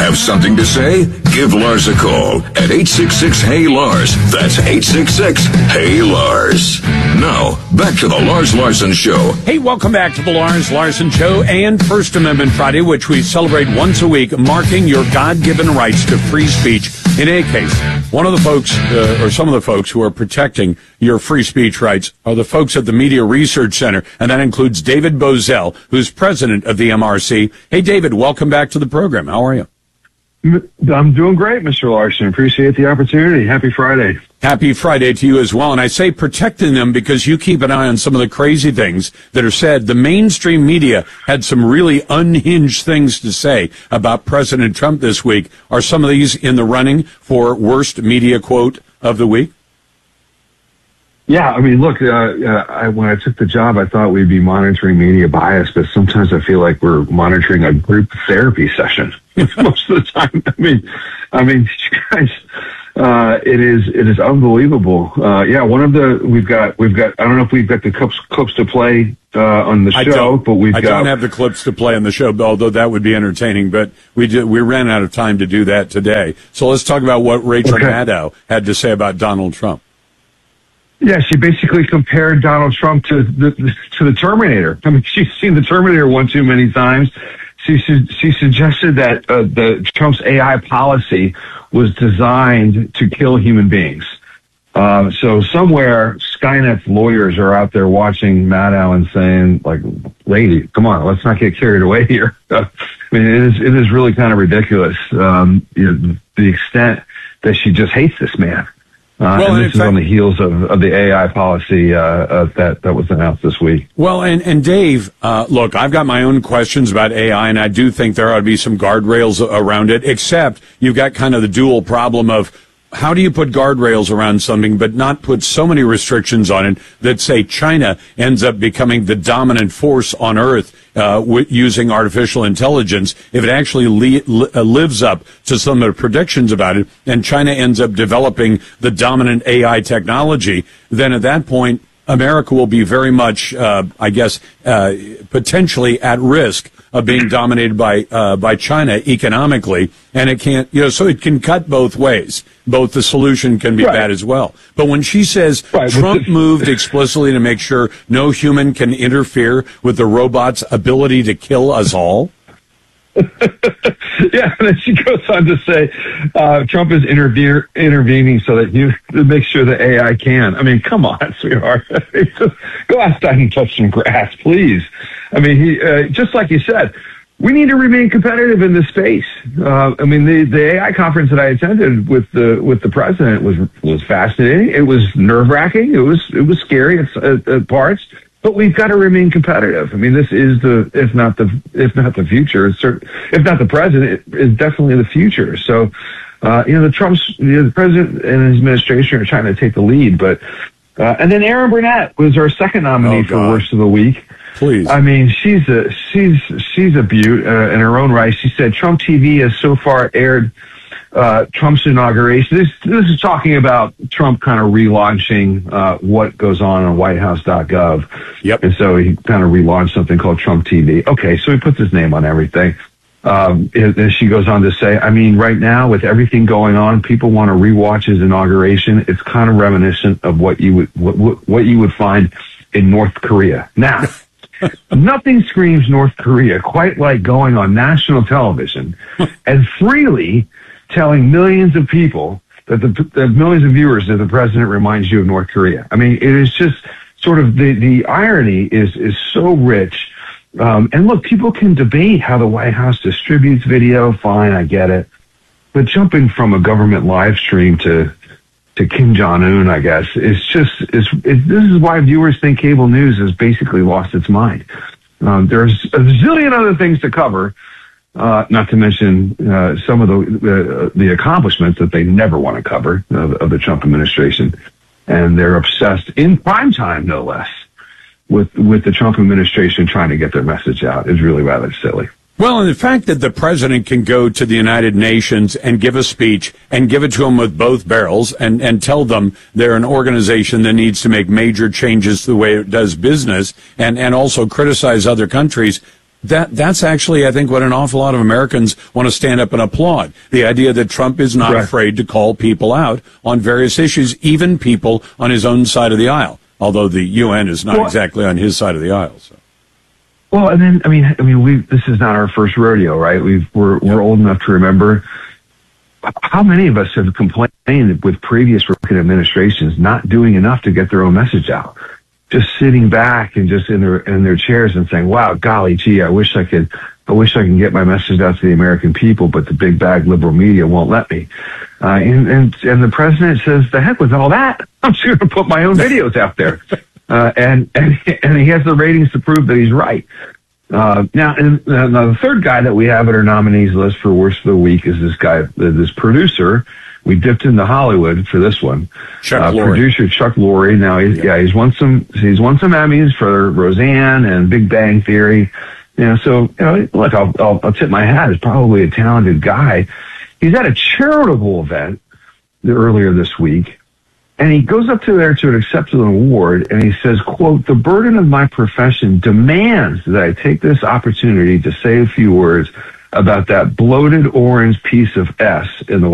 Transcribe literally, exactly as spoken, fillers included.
Have something to say? Give Lars a call at eight six six, H E Y, Lars. That's eight six six, H E Y, Lars. Now, back to the Lars Larson Show. Hey, welcome back to the Lars Larson Show and First Amendment Friday, which we celebrate once a week, marking your God-given rights to free speech. In any case, one of the folks, uh, or some of the folks who are protecting your free speech rights are the folks at the Media Research Center, and that includes David Bozell, who's president of the M R C. Hey, David, welcome back to the program. How are you? I'm doing great, Mister Larson. Appreciate the opportunity. Happy Friday. Happy Friday to you as well. And I say protecting them because you keep an eye on some of the crazy things that are said. The mainstream media had some really unhinged things to say about President Trump this week. Are some of these in the running for worst media quote of the week? Yeah, I mean, look, uh, uh, I, when I took the job, I thought we'd be monitoring media bias, but sometimes I feel like we're monitoring a group therapy session most of the time. I mean, I mean, you guys, uh, it is it is unbelievable. Uh, yeah, one of the we've got we've got I don't know if we've got the clips clips to play uh, on the show, but we've I got. I don't have the clips to play on the show, although that would be entertaining. But we did, we ran out of time to do that today. So let's talk about what Rachel okay. Maddow had to say about Donald Trump. Yeah, she basically compared Donald Trump to the to the Terminator. I mean, she's seen the Terminator one too many times. She she suggested that uh, the Trump's A I policy was designed to kill human beings. Uh, so somewhere Skynet's lawyers are out there watching Maddow and saying, like, lady, come on, let's not get carried away here. Uh, I mean, it is it is really kind of ridiculous. Um, you know, the extent that she just hates this man. Uh, well, and this is fact, on the heels of, of the A I policy uh, uh, that, that was announced this week. Well, and, and Dave, uh, look, I've got my own questions about A I, and I do think there ought to be some guardrails around it, except you've got kind of the dual problem of how do you put guardrails around something but not put so many restrictions on it that, say, China ends up becoming the dominant force on Earth uh, w- using artificial intelligence if it actually li- li- uh, lives up to some of the predictions about it, and China ends up developing the dominant A I technology, then at that point, America will be very much, uh, I guess, uh, potentially at risk of being dominated by uh, by China economically, and it can't, you know, so it can cut both ways. Both the solution can be right. bad as well. But when she says right. Trump moved explicitly to make sure no human can interfere with the robot's ability to kill us all. Yeah, and then she goes on to say uh, Trump is interve- intervening so that you to make sure the A I can. I mean, come on, sweetheart. Just go outside and touch some grass, please. I mean, he uh, just like you said, we need to remain competitive in this space. Uh, I mean, the, the A I conference that I attended with the with the president was was fascinating. It was nerve wracking. It was it was scary at, at, at parts. But we've got to remain competitive. I mean, this is the, if not the, if not the future, it's certain, if not the present, it is definitely the future. So, uh, you know, the Trump's, you know, the president and his administration are trying to take the lead. But, uh, and then Erin Burnett was our second nominee oh, for worst of the week. Please. I mean, she's a, she's, she's a beaut uh, in her own right. She said Trump T V has so far aired Uh, Trump's inauguration. This, this is talking about Trump kind of relaunching uh, what goes on on white house dot gov. Yep. And so he kind of relaunched something called Trump T V. Okay, so he puts his name on everything. Um, and she goes on to say, I mean, right now with everything going on, people want to rewatch his inauguration. It's kind of reminiscent of what you would what, what you would find in North Korea. Now, nothing screams North Korea quite like going on national television and freely telling millions of people that the, the millions of viewers that the president reminds you of North Korea. I mean, it is just sort of the, the irony is, is so rich. Um, and look, people can debate how the White House distributes video. Fine. I get it. But jumping from a government live stream to, to Kim Jong-un, I guess, it's just, it's, it, this is why viewers think cable news has basically lost its mind. Um, there's a zillion other things to cover. Uh, not to mention uh, some of the uh, the accomplishments that they never want to cover of, of the Trump administration, and they're obsessed in prime time, no less, with with the Trump administration trying to get their message out is really rather silly. Well, and the fact that the president can go to the United Nations and give a speech and give it to them with both barrels and, and tell them they're an organization that needs to make major changes to the way it does business and, and also criticize other countries. That that's actually, I think, what an awful lot of Americans want to stand up and applaud. The idea that Trump is not Right. afraid to call people out on various issues, even people on his own side of the aisle. Although the U N is not Well, exactly on his side of the aisle. So. Well, and then I mean, I mean, we this is not our first rodeo, right? We've we're we're old enough to remember how many of us have complained with previous Republican administrations not doing enough to get their own message out, just sitting back and just in their in their chairs and saying, "Wow, golly gee, I wish I could, I wish I can get my message out to the American people, but the big bag liberal media won't let me." Uh, and and and the president says, "The heck with all that! I'm just going to put my own videos out there." Uh, and, and, and he has the ratings to prove that he's right. Uh, now, and, uh, now, the third guy that we have at our nominees list for Worst of the Week is this guy, uh, this producer. We dipped into Hollywood for this one. Chuck uh, Lorre. Producer Chuck Lorre. Now, he's, yeah. yeah, he's won some, he's won some Emmys for Roseanne and Big Bang Theory. You know, so, you know, look, I'll, I'll, I'll tip my hat. He's probably a talented guy. He's at a charitable event earlier this week. And he goes up to there to accept an award, and he says, quote, "The burden of my profession demands that I take this opportunity to say a few words about that bloated orange piece of S in the